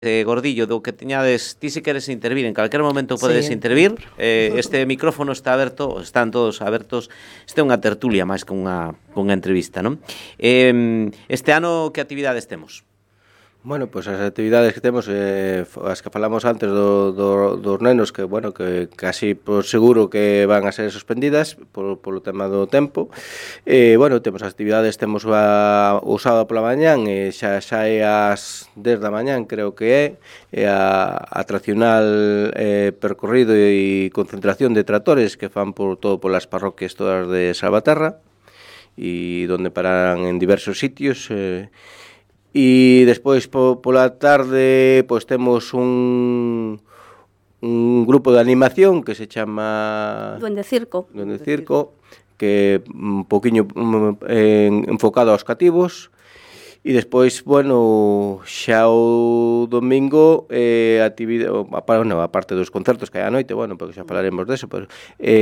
Gordillo, do que teñades, ti se queres intervir, en calquer momento podedes intervir. Este micrófono está aberto, están todos abertos. Este é unha tertulia máis que unha entrevista, non? Este ano que actividades temos? Bueno, pois as actividades que temos, as que falamos antes dos nenos, que, bueno, que casi por seguro que van a ser suspendidas polo tema do tempo. Bueno, temos as actividades, temos o sábado pola mañán, xa é ás 10 da mañán, creo que é a tradicional percorrido e concentración de tractores que fan por todo polas parroquias todas de Salvaterra, e donde paran en diversos sitios, e despois pola tarde pois temos un grupo de animación que se chama Duende Circo, que un poquinho enfocado aos cativos. E despois, bueno, xa o domingo actividade, aparte dos concertos que hai á noite, bueno, porque xa falaremos deso, pero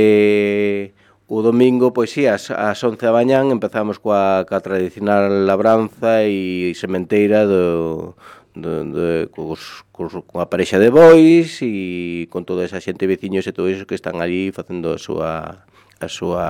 o domingo, pois sí, ás 11 da mañán empezamos coa tradicional labranza e sementeira coa parexa de bois e con toda esa xente, veciños e todo iso que están ali facendo a súa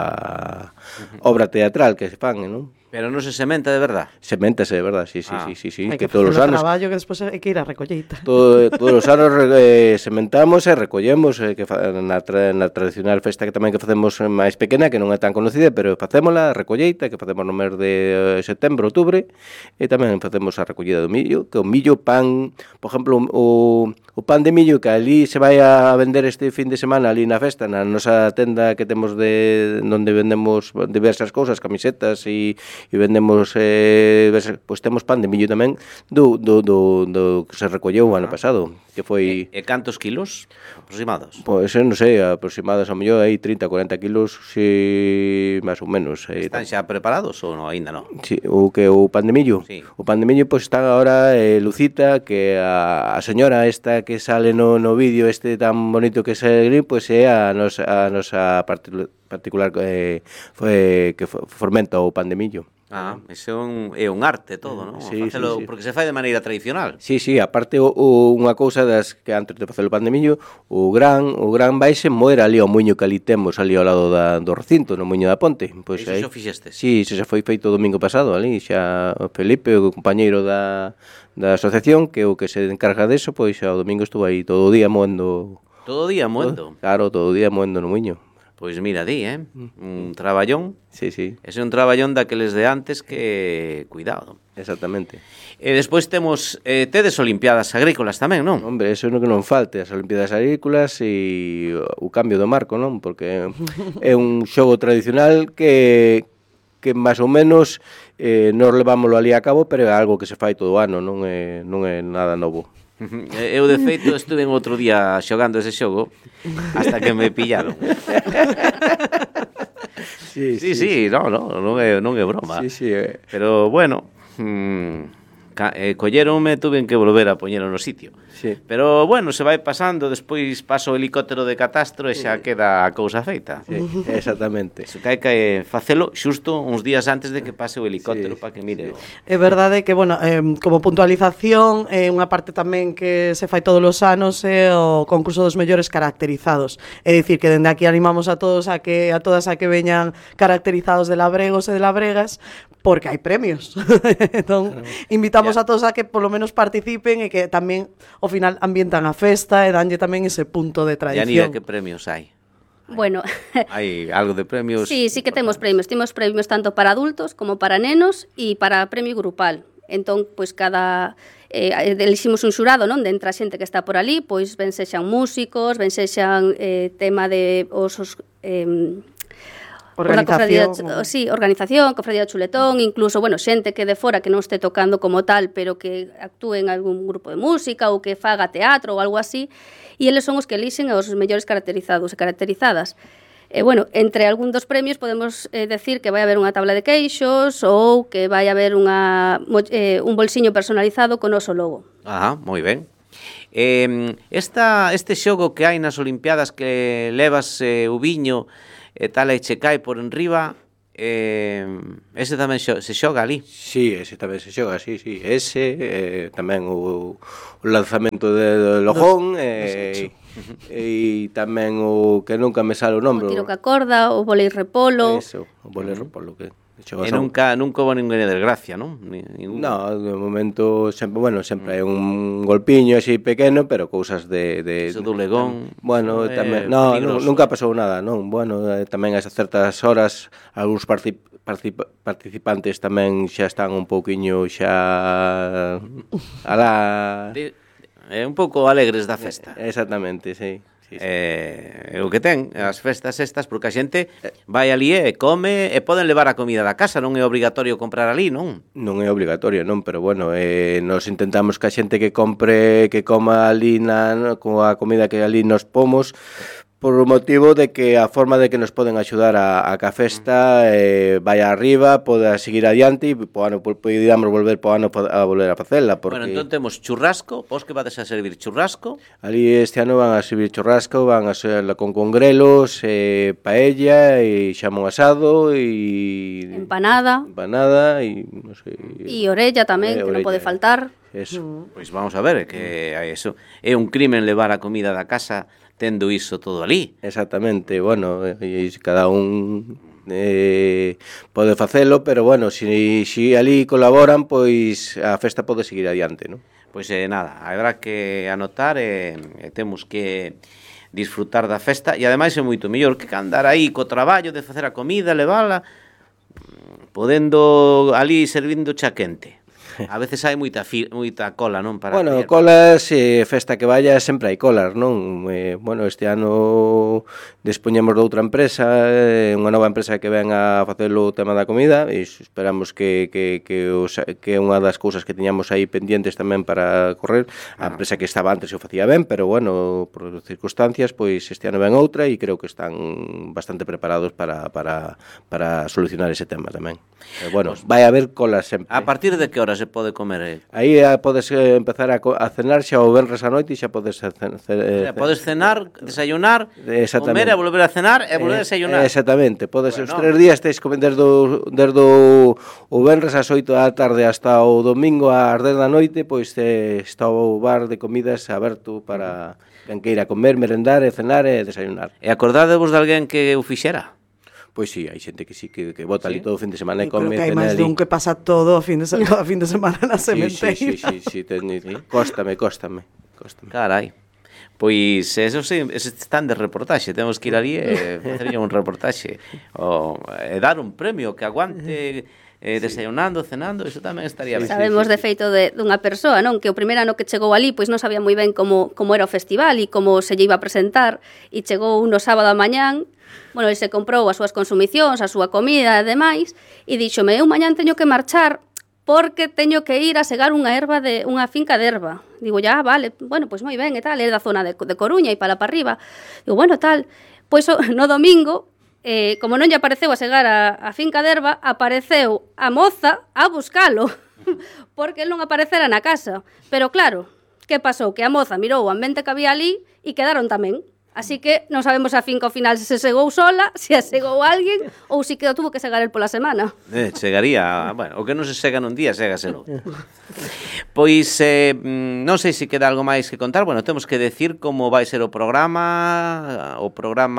obra teatral que se fan, non? Pero non se sementa de verdad? Seméntase de verdad, sí. Hai que todos os anos traballo que despois hai que ir á recolleita. Todos os anos sementamos e recollemos, que na tradicional festa que tamén que facemos máis pequena, que non é tan conocida, pero facémola, a recolleita, que facemos no mes de setembro, outubro, e tamén facemos a recollida do millo, que o millo, pan, por exemplo, o pan de millo que ali se vai a vender este fin de semana ali na festa, na nosa tenda que temos onde vendemos diversas cousas, camisetas e vendemos, pois temos pan de millo tamén do que se recolleu o ano pasado, que foi... E cantos kilos aproximados? Pois non sei, aproximados ao mellor hai 30-40 kilos, si, máis ou menos. Están xa preparados ou non, aínda non? Sí, o pan de millo? Sí. O pan de millo, pois está agora Lucita, que a señora esta que sale no vídeo este tan bonito que sale, pois é a nosa particular que fomenta o pan de millo. Ese é un arte todo, non? Sí. Porque se fai de maneira tradicional. Sí, aparte unha cousa das que antes de facer o pan de millo, o gran vaise moer ali ao muiño que ali temos, ali ao lado do recinto, no muiño da ponte. Pois iso xa fixestes? Sí, iso xa foi feito o domingo pasado ali, xa o Felipe, o compañeiro da asociación, que o que se encarga deso, pois xa o domingo estuvo aí todo o día moendo. Todo o día moendo? Claro, todo o día moendo no muiño. Pois mira, un traballón. Sí. Ese é un traballón daqueles de antes que... Cuidado. Exactamente. E despois temos... tedes Olimpiadas Agrícolas tamén, non? Hombre, eso é o que non falte, as Olimpiadas Agrícolas e o cambio do marco, non? Porque é un xogo tradicional que máis ou menos nos levámoslo ali a cabo, pero é algo que se fai todo o ano, non é nada novo. Eu, de feito, estuve en outro día xogando ese xogo hasta que me pillaron. Sí, non é broma. Sí. Pero, bueno, colleronme, tuve que volver a poñelo no sitio. Sí. Pero, bueno, se vai pasando, despois paso o helicóptero de catastro e xa queda a cousa feita. Sí, exactamente. Iso que hai que facelo xusto uns días antes de que pase o helicóptero, para que mire. É verdade que, bueno, como puntualización, unha parte tamén que se fai todos os anos é o concurso dos mellores caracterizados. É dicir, que dende aquí animamos a todas a que veñan caracterizados de labregos e de labregas, porque hai premios. Entón, invitamos a todos a que polo menos participen e que tamén ao final ambientan a festa e danlle tamén ese punto de tradición. Yanira, que premios hai? Bueno, hai algo de premios? Sí que temos premios. Temos premios tanto para adultos como para nenos e para premio grupal. Entón, pois cada... eliximos un xurado, non? De entre a xente que está por ali, pois ben sexan músicos, ben sexan tema de osos... organización, cofradía do chuletón, incluso, bueno, xente que de fora que non este tocando como tal, pero que actúe en algún grupo de música ou que faga teatro ou algo así, e eles son os que elixen os mellores caracterizados e caracterizadas. Bueno, entre algún dos premios podemos decir que vai haber unha tabla de queixos ou que vai haber un bolsiño personalizado con oso logo. Moi ben. Este xogo que hai nas Olimpiadas que levas o viño e tal e che cae por enriba, ese tamén se xoga ali. Sí, ese tamén se xoga, sí. Ese, tamén o lanzamento de Lojón, e tamén o que nunca me sale o nome. O tiro que acorda, o vólei repolo. Eso, o vólei repolo, que E nunca houve ninguna desgracia, non? No, de momento sempre hai un golpiño así pequeno, pero cousas de Eso do legón. Bueno, tamén nunca pasou nada, non? Bueno, tamén a certas horas algúns participantes tamén xa están un pouquiño xa alá un pouco alegres da festa. Exactamente, sí. O que ten as festas estas, porque a xente vai ali e come e poden levar a comida da casa, non é obrigatorio comprar ali, non? Non é obrigatorio, non, pero bueno, nos intentamos que a xente que compre, que coma ali coa comida que ali nos pomos, por o motivo de que a forma de que nos poden axudar a que a festa vaya arriba, poda seguir adiante e podamos volver po ano a volver a facela. Bueno, entón temos churrasco, vos que vades a servir churrasco? Ali este ano van a servir churrasco, van a ser con congrelos, paella e xamón asado e... Empanada e non sei... E orella tamén, que non pode faltar. Eso. Pois vamos a ver, que eso é un crimen levar a comida da casa tendo iso todo ali. Exactamente, bueno, cada un pode facelo, pero bueno, si ali colaboran, pois a festa pode seguir adiante, non? Pois nada, habrá que anotar e temos que disfrutar da festa e ademais é moito mellor que andar aí co traballo de facer a comida, levala, podendo ali servindo xa quente. A veces hai moita cola, non? Para bueno, colas, festa que vaya, sempre hai colas, non? Bueno, este ano dispoñemos de outra empresa, unha nova empresa que ven a facer o tema da comida, e esperamos que é unha das cousas que tiñamos aí pendientes tamén para correr. A empresa que estaba antes o facía ben, pero bueno, por circunstancias, pois este ano ven outra e creo que están bastante preparados para solucionar ese tema tamén. Bueno, vai haber colas sempre. A partir de que hora se pode comer? Aí podes empezar a cenar xa o venres a noite e xa podes podes cenar, desayunar, comer e volver a cenar e volver a desayunar. Exactamente, podes os 3 días tes comer desde o venres ás 8 da tarde hasta o domingo ás 10 da noite, pois está o bar de comidas aberto para quen queira comer, merendar e cenar e desayunar. E acordádevos de alguén que o fixera? Pois sí, hai xente que sí, que bota ali todo o fin de semana e come. Creo que hai máis dun que pasa todo o fin de semana na sementeira. Sí, cóstame. Carai. Pois eso sí, están de reportaxe, temos que ir ali e facerlle un reportaxe e dar un premio que aguante desayunando, cenando, iso tamén estaría ben. Sabemos de feito dunha persoa, non? Que o primeiro ano que chegou ali, pois non sabía moi ben como era o festival e como se lle iba a presentar, e chegou no sábado a mañán. Bueno, ele se comprou as súas consumicións, a súa comida e demais, e díxome, eu mañán teño que marchar porque teño que ir a segar unha finca de erva. Digo, vale, bueno, pois moi ben e tal, é da zona de Coruña e para arriba. Digo, bueno, tal, pois no domingo, como non lle apareceu a segar a finca de erva, apareceu a moza a buscalo, porque el non aparecera na casa. Pero claro, que pasou? Que a moza mirou o ambiente que había ali e quedaron tamén. Así que non sabemos a finca ao final se segou sola, se a segou alguén ou se que tuvo que segar el pola semana. Chegaría, bueno, o que non se sega nun día, ségaselo. Pois non sei se queda algo máis que contar. Bueno, temos que decir como vai ser o programa. O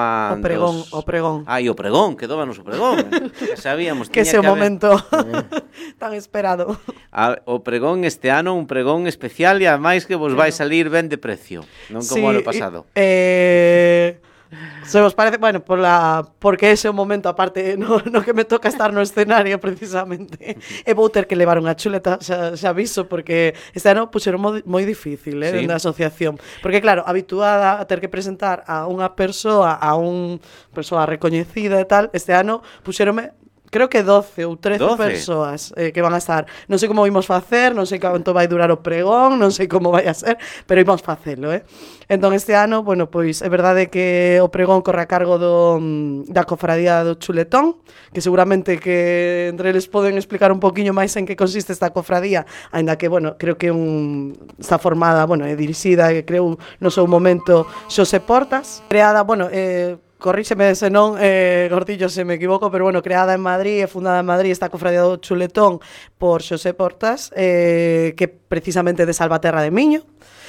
pregón. Ai, o pregón, quedóbanos o pregón. Sabíamos que ese é o momento tan esperado. O pregón este ano, un pregón especial e ademais que vos vai salir ben de precio, non como ano pasado. Se vos parece, bueno, porque ese é o momento aparte no que me toca estar no escenario precisamente. E vou ter que levar unha chuleta, xa aviso, porque este ano puxeron moi difícil, dende a asociación. Porque claro, habituada a ter que presentar a unha persoa, persoa recoñecida e tal, este ano puxeronme creo que 12 ou 13 persoas que van a estar. Non sei como vimos facer, non sei canto vai durar o pregón, non sei como vai a ser, pero vimos facelo, Entón este ano, bueno, pois é verdade que o pregón corre a cargo da cofradía do Chuletón, que seguramente que entre eles poden explicar un poquinho máis en que consiste esta cofradía, aínda que, bueno, creo que está formada, bueno, é dirixida, creo no seu momento Xosé Portas, creada, bueno, corríxeme se non, Gordillo, se me equivoco, pero bueno, creada en Madrid e fundada en Madrid esta cofradía do Chuletón por Xosé Portas, que precisamente de Salvaterra de Miño.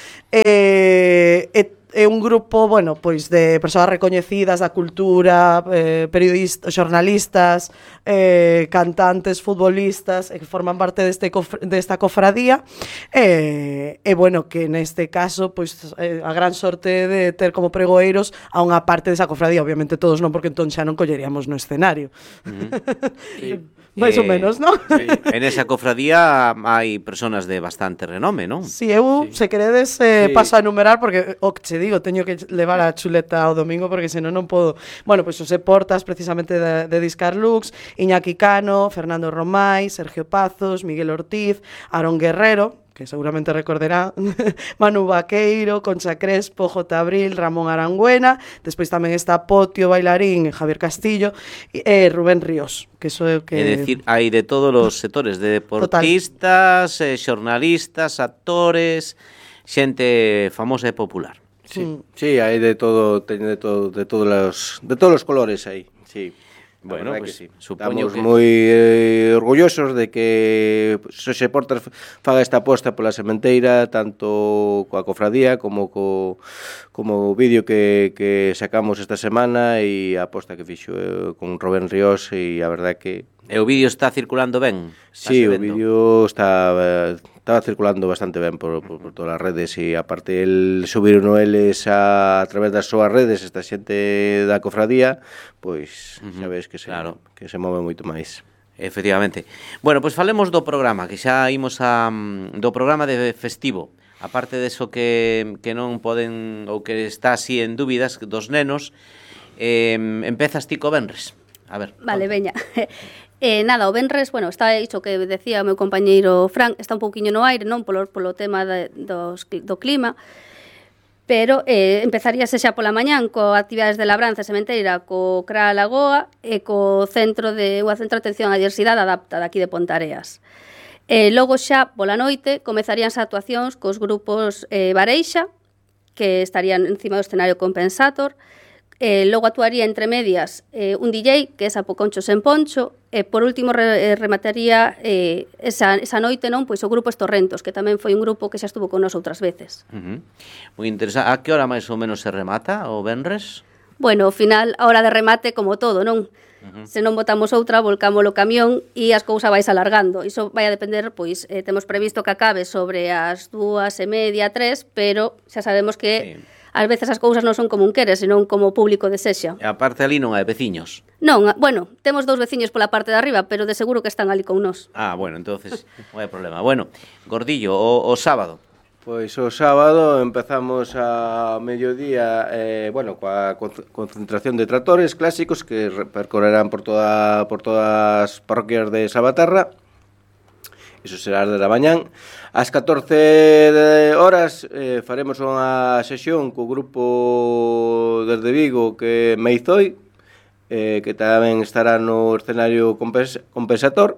É un grupo, bueno, pois de persoas recoñecidas da cultura, periodistas, xornalistas, cantantes, futbolistas, que forman parte desta cofradía, e bueno, que neste caso, pois a gran sorte de ter como pregoeiros a unha parte desa cofradía, obviamente todos non, porque entón xa non colleríamos no escenario. Sí. Mais ou menos, non? Sí. En esa cofradía hai personas de bastante renome, non? Si, eu, se queredes, paso a enumerar, porque, o que che digo, teño que levar a chuleta ao domingo, porque senón non podo. Bueno, pois Xosé Portas, precisamente de Discar Lux, Iñaki Cano, Fernando Romai, Sergio Pazos, Miguel Ortiz, Aarón Guerrero, que seguramente recordará, Manu Vaqueiro, Concha Crespo, J. Abril, Ramón Arangüena, despois tamén está Potio, bailarín, Javier Castillo, e Rubén Ríos, que iso é o que... É dicir, hai de todos os sectores, de deportistas, xornalistas, actores, xente famosa e popular. Sí, sí, hai de todo, de todos os colores aí, sí. Bueno, pues sí. supoño Estamos que... moi orgullosos de que Xosé Portas faga esta aposta pola sementeira, tanto coa cofradía como o vídeo que sacamos esta semana e a aposta que fixo con Rubén Ríos, e a verdade que... E o vídeo está circulando ben? Sí, o vídeo estaba circulando bastante ben por todas as redes, e aparte el subiron eles a través das súas redes, esta xente da cofradía, pois xa ves que se move moito máis. Efectivamente. Bueno, pois falemos do programa, que xa imos do programa de festivo. Aparte deso que non poden, ou que está así en dúbidas dos nenos, empezas ti co venres. A ver. Vale, veña. Nada, o venres, bueno, está iso que decía o meu compañeiro Fran, está un pouquiño no aire, non polo tema do clima, pero empezaríase xa pola mañán co actividades de labranza sementeira co CRA Lagoa e co centro de atención á diversidade adaptada aquí de Pontareas. Logo xa pola noite comezarían as actuacións cos grupos Bareixa, que estarían encima do escenario Compensator. Logo actuaría entre medias un DJ, que é Sapoconchos en Poncho, e por último remataría esa noite, non, pois o grupo Estorrentos, que tamén foi un grupo que xa estuvo con nós outras veces. Moi interesante. A que hora máis ou menos se remata o venres? Bueno, ao final, a hora de remate, como todo, non? Se non botamos outra, volcamos o camión e as cousas vais alargando. Iso vai a depender, pois, temos previsto que acabe sobre as 2:30, 3, pero xa sabemos que... Sí. Ás veces as cousas non son como un quere, senón como o público desexa. E a parte ali non hai veciños? Non, bueno, temos 2 veciños pola parte de arriba, pero de seguro que están ali con nós. Ah, bueno, entonces non hai problema. Bueno, Gordillo, o sábado? Pois o sábado empezamos a mediodía, bueno, coa concentración de tractores clásicos que percorrerán por todas as parroquias de Salvaterra. Iso será desde a mañán. Ás 14 horas faremos unha sesión co grupo desde Vigo, que é Meizoi, que tamén estará no escenario Compensator.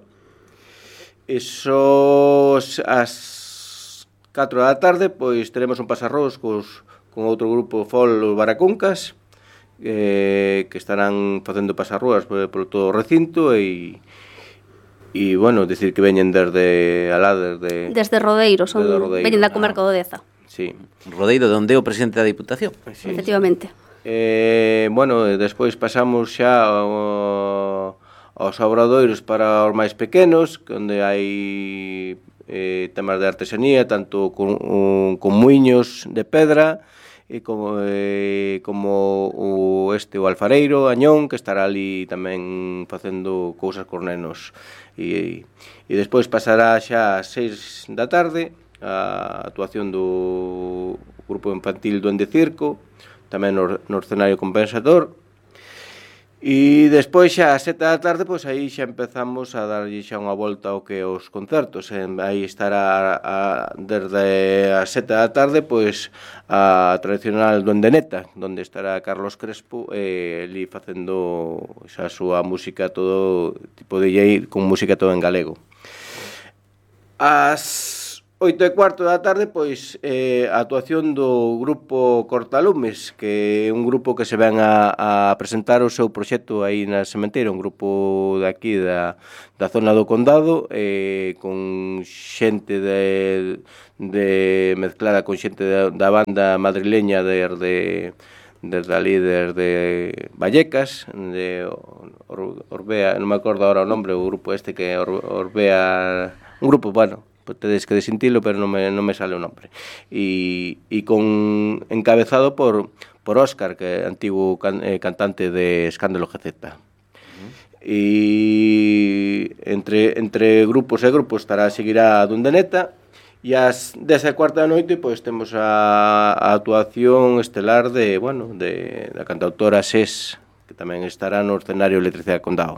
Iso ás 4 da tarde, pois teremos un pasarrós con outro grupo folk, os Baracuncas, que estarán facendo pasarrúas por todo o recinto e, bueno, decir que veñen desde Rodeiro, veñen da comarca do Deza. Sí. Rodeiro, de onde é o presidente da Diputación. Sí. Efectivamente. Bueno, despois pasamos xa aos obradoiros para os máis pequenos, onde hai temas de artesanía, tanto con muiños de pedra, e como o alfareiro Añón, que estará ali tamén facendo cousas cos nenos. E despois pasará xa ás 6 da tarde a actuación do grupo infantil Duende Circo, tamén no escenario Compensador. E despois xa ás 7 da tarde, pois aí xa empezamos a darlle xa unha volta ao que os concertos. Aí estará desde as 7 da tarde, pois a tradicional Duende Neta, onde estará Carlos Crespo ali facendo xa a súa música, todo tipo de DJ con música todo en galego. Ás 8:15 da tarde, pois, a actuación do grupo Cortalumes, que é un grupo que se ven a presentar o seu proxecto aí na Sementeira, un grupo de aquí da zona do Condado, con xente mezclada con xente da banda madrileña desde ali, desde Vallecas, de Orbea, non me acordo agora o nombre, o grupo este que é Orbea, un grupo, bueno, tedes que desintilo, pero non me sale o nombre. E con encabezado por Óscar, que é antigo cantante de Escándalo GZ. E entre grupos e grupos seguirá Dundeneta, e ás 10:15 da noite pois temos a actuación estelar da cantautora SES, que tamén estará no escenario Electricidade Condado.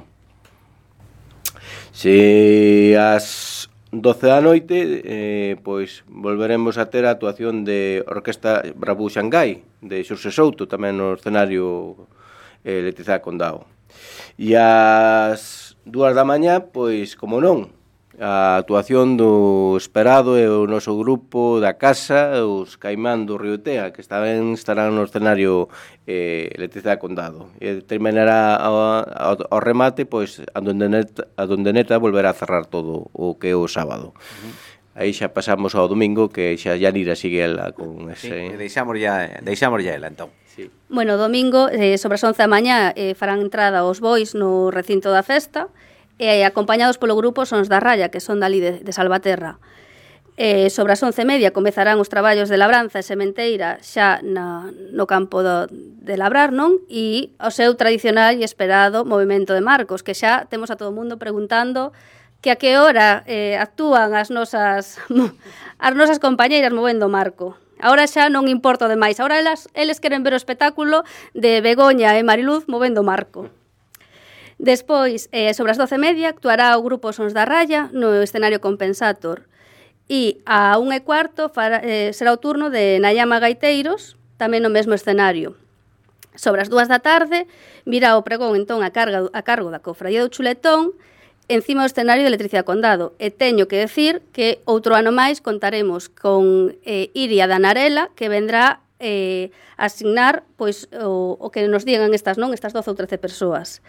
Se ás 12 da noite, pois volveremos a ter a actuación de Orquesta Brabú Xangai, de Xurxe Souto, tamén no escenario Electricidade Condado. E ás 2 da mañá, pois, como non, a actuación do Esperado e o noso grupo da casa, os Caimán do Río Tea, que estarán no escenario Electricidade Condado. E terminará ao remate, pois, a Dundeneta volverá a cerrar todo o que é o sábado. Aí xa pasamos ao domingo, que xa Yanira sigue ela con ese... Sí, deixamos ya ela, entón. Sí. Bueno, domingo, sobre as 11 da mañá, farán entrada os bois no recinto da festa, e acompañados polo grupo Sons da Raya, que son dali de Salvaterra. Sobre as 11:30 comezarán os traballos de labranza e sementeira xa no campo de labrar, non? E o seu tradicional e esperado movimento de marcos, que xa temos a todo o mundo preguntando que a que hora actúan as nosas compañeiras movendo o marco. Agora xa non importa o demais, agora eles queren ver o espectáculo de Begoña e Mariluz movendo o marco. Despois, sobre as 12:30, actuará o grupo Sons da Raya no escenario Compensator. E a 1:15 será o turno de Nayama Gaiteiros, tamén no mesmo escenario. Sobre as 2 da tarde, virá o pregón entón a cargo da Cofradía do Chuletón, encima do escenario de Electricidade Condado. E teño que decir que outro ano máis contaremos con Iria Danarela, que vendrá a asignar pois, o que nos digan estas 12 ou 13 persoas.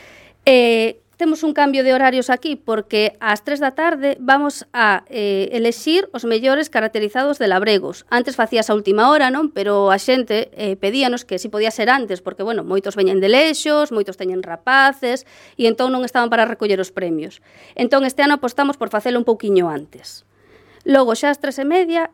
Temos un cambio de horarios aquí porque ás 3 da tarde vamos a elexir os mellores caracterizados de labregos. Antes facías a última hora, non? Pero a xente pedíanos que si podía ser antes, porque, bueno, moitos veñen de lexos, moitos teñen rapaces, e entón non estaban para recoller os premios. Entón, este ano apostamos por facelo un pouquiño antes. Logo, xa ás 3:30,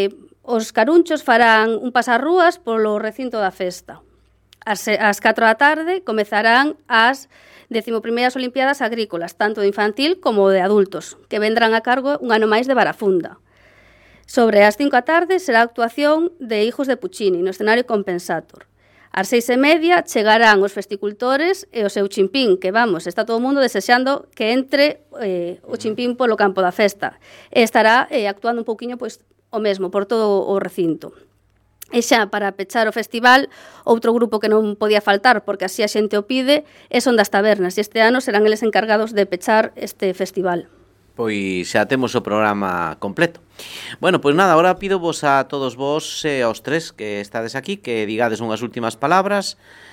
os carunchos farán un pasarrúas polo recinto da festa. Ás 4 da tarde comezarán as 11ª Olimpiadas Agrícolas, tanto de infantil como de adultos, que vendrán a cargo un ano máis de Barafunda. Sobre as 5 da tarde será a actuación de Hijos de Puccini no escenario Compensator. Ás 6:30 chegarán os festicultores e o seu chimpín, que está todo o mundo desexando que entre o chimpín polo campo da festa. E estará actuando un pouquiño pois, o mesmo por todo o recinto. E xa, para pechar o festival, outro grupo que non podía faltar, porque así a xente o pide, son das tabernas, e este ano serán eles encargados de pechar este festival. Pois xa temos o programa completo. Bueno, pois nada, agora pido vos a todos vos, aos tres que estades aquí, que digades unhas últimas palabras.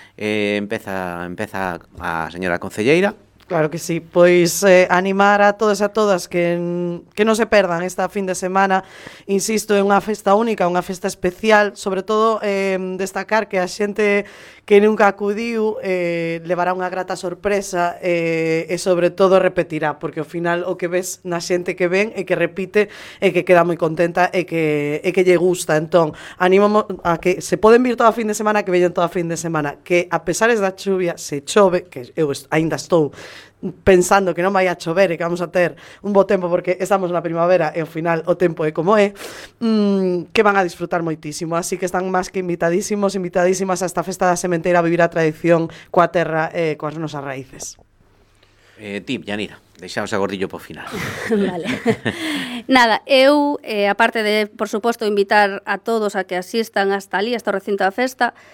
Empeza a señora concelleira. Claro que sí, pois animar a todos e a todas que non se perdan esta fin de semana. Insisto, é unha festa única, unha festa especial, sobre todo destacar que a xente que nunca acudiu levará unha grata sorpresa e sobre todo repetirá, porque ao final o que ves na xente que ven e que repite e que queda moi contenta e que lle gusta. Entón, animamos a que se poden vir toda a fin de semana, que veñan toda a fin de semana, que a pesares da chuvia, se chove, que eu aínda estou pensando que non vai a chover e que vamos a ter un bo tempo porque estamos na primavera e ao final o tempo é como é, que van a disfrutar moitísimo, así que están máis que invitadísimas a esta festa da sementeira a vivir a tradición coa terra e coas nosas raíces. Tip, Yanira, deixamos a gordillo por final. Vale. Nada, eu, aparte de, por suposto, invitar a todos a que asistan hasta ali, hasta o recinto da festa,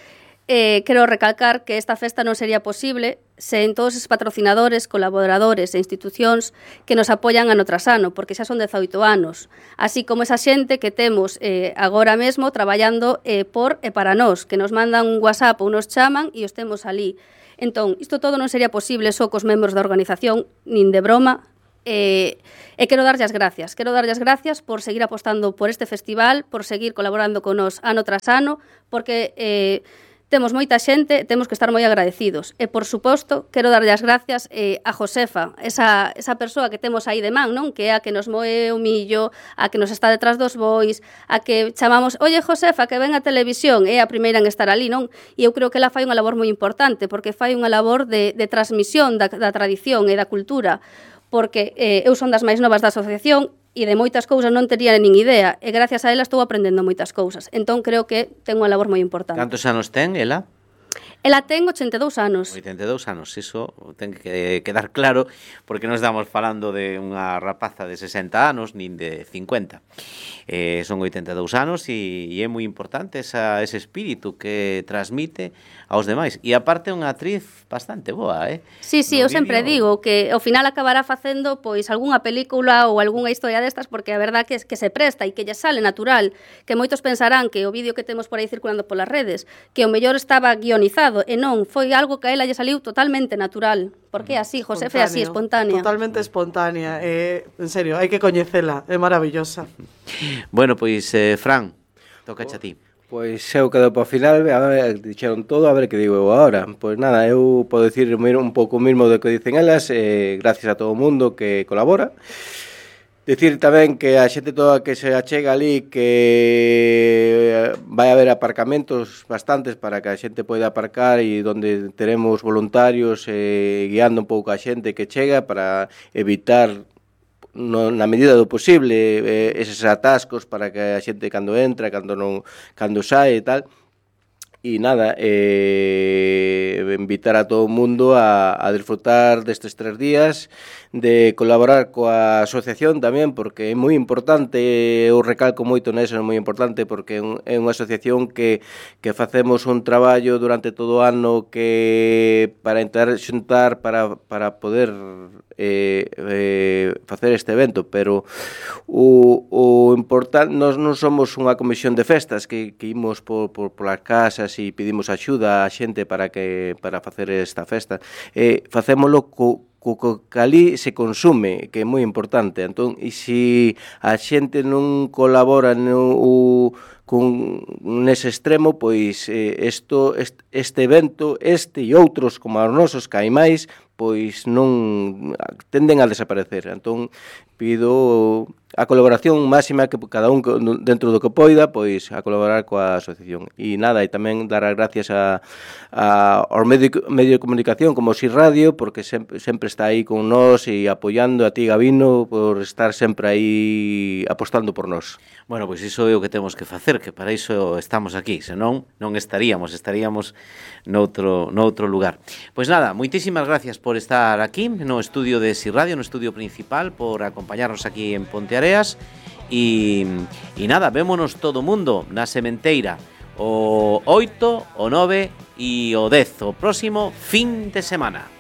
quero recalcar que esta festa non sería posible sen todos os patrocinadores, colaboradores e institucións que nos apoian ano tras ano, porque xa son 18 anos, así como esa xente que temos agora mesmo traballando por e para nós, que nos mandan un WhatsApp ou nos chaman e os temos ali. Entón, isto todo non sería posible só cos membros da organización, nin de broma, e quero darlle as gracias. Quero darlle as gracias por seguir apostando por este festival, por seguir colaborando con nos ano tras ano, porque temos moita xente, temos que estar moi agradecidos. E, por suposto, quero darlle as gracias a Josefa, esa persoa que temos aí de man, non? Que é a que nos moe o millo, a que nos está detrás dos bois, a que chamamos, oye, Josefa, que ven a televisión, é a primeira en estar ali, non? E eu creo que ela fai unha labor moi importante, porque fai unha labor de transmisión da tradición e da cultura, porque eu son das máis novas da asociación e de moitas cousas non tería nin idea, e gracias a ela estou aprendendo moitas cousas. Entón, creo que ten unha labor moi importante. Cantos anos ten ela? Ela ten 82 anos. 82 anos, iso ten que quedar claro, porque non estamos falando de unha rapaza de 60 anos, nin de 50. Son 82 anos e é moi importante ese espírito que transmite aos demais. E aparte é unha actriz bastante boa, Sí, eu sempre digo que ao final acabará facendo pois algunha película ou algunha historia destas, porque a verdad que se presta e que lle sale natural, que moitos pensarán que o vídeo que temos por aí circulando polas redes, que o mellor estaba guionizado, e non, foi algo que a ela lle saliu totalmente natural, porque é así, Josefa é así, espontánea. Totalmente espontánea, en serio, hai que coñecela, é maravillosa. Bueno, pois, Fran, tocache a ti. Pois eu quedo para o final, a ver, dixeron todo, a ver que digo eu agora. Pois nada, eu podo dicir un pouco mismo do que dicen elas, gracias a todo o mundo que colabora. Dicir tamén que a xente toda que se achega ali, que vai haber aparcamentos bastantes para que a xente poida aparcar e onde teremos voluntarios guiando un pouco a xente que chega para evitar na medida do posible eses atascos para que a xente cando entra, cando sae e tal. E nada, invitar a todo o mundo a disfrutar destes 3 días, de colaborar coa asociación tamén, porque é moi importante, eu recalco moito neso, é moi importante, porque é unha asociación que facemos un traballo durante todo o ano que para intentar xuntar para poder facer este evento, pero o importante, nós non somos unha comisión de festas que imos polas casas e pedimos axuda a xente para facer esta festa. Facémolo co que ali se consume, que é moi importante. Entón, e se a xente non colabora nese extremo, pois este evento, este e outros como os nosos que hai máis, pois non tenden a desaparecer. Entón, pido a colaboración máxima que cada un dentro do que poida, pois a colaborar coa asociación. E nada, e tamén dar as gracias aos medios de comunicación como Si Radio, porque sempre está aí con nós e apoiando, a ti, Gabino, por estar sempre aí apostando por nós. Bueno, pois iso é o que temos que facer, que para iso estamos aquí, senón non estaríamos noutro lugar. Pois nada, moitísimas gracias por estar aquí no estudio de Si Radio, no estudio principal, por acompañarnos aquí en Ponteareas e nada, vémonos todo o mundo na Sementeira o 8, o 9 e o 10, o próximo fin de semana.